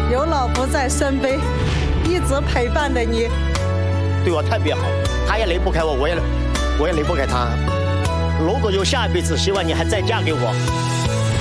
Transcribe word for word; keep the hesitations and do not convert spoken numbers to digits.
有老婆在身边，一直陪伴着你， 对我特别好，他也离不开我，我也我也离不开他。如果有下一辈子，希望你还再嫁给我。